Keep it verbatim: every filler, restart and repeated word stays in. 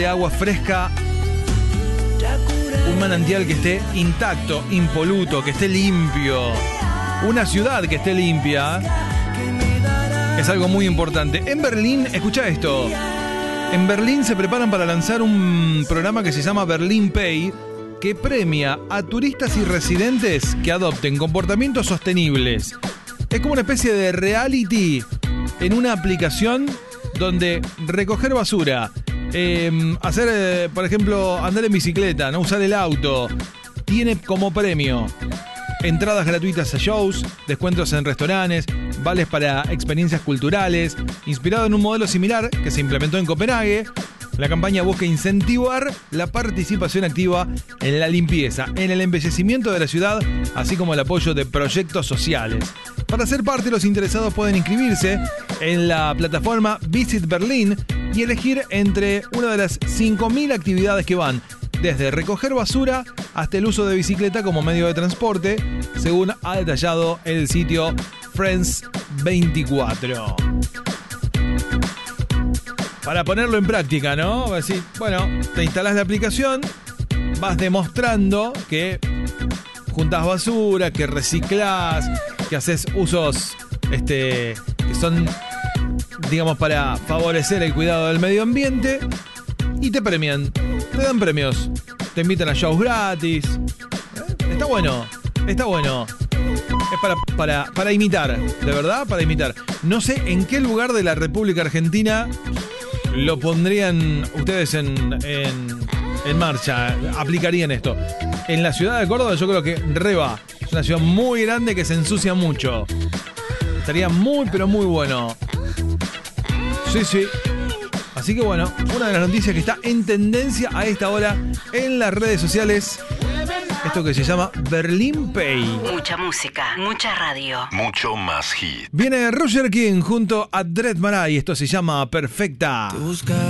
de agua fresca, un manantial que esté intacto, impoluto, que esté limpio, una ciudad que esté limpia, es algo muy importante. En Berlín, escucha esto, en Berlín se preparan para lanzar un programa que se llama Berlin Pay, que premia a turistas y residentes que adopten comportamientos sostenibles. Es como una especie de reality en una aplicación donde recoger basura, eh, hacer, eh, por ejemplo, andar en bicicleta, no usar el auto, tiene como premio entradas gratuitas a shows, descuentos en restaurantes, vales para experiencias culturales, inspirado en un modelo similar que se implementó en Copenhague. La campaña busca incentivar la participación activa en la limpieza, en el embellecimiento de la ciudad, así como el apoyo de proyectos sociales. Para ser parte, los interesados pueden inscribirse en la plataforma Visit Berlin y elegir entre una de las cinco mil actividades que van desde recoger basura hasta el uso de bicicleta como medio de transporte, según ha detallado el sitio France veinticuatro. Para ponerlo en práctica, ¿no? Así, bueno, te instalás la aplicación, vas demostrando que juntás basura, que reciclás, que haces usos este, que son, digamos, para favorecer el cuidado del medio ambiente, y te premian, te dan premios, te invitan a shows gratis. ¿Eh? Está bueno, está bueno. Es para, para, para imitar, de verdad, para imitar. No sé en qué lugar de la República Argentina lo pondrían ustedes en, en, en marcha, aplicarían esto. En la ciudad de Córdoba yo creo que reba. Es una ciudad muy grande que se ensucia mucho. Estaría muy, pero muy bueno. Sí, sí. Así que bueno, una de las noticias que está en tendencia a esta hora en las redes sociales, esto que se llama Berlin Pay. Mucha música, mucha radio. Mucho más hit. Viene Roger King junto a Dread Marai. Esto se llama Perfecta.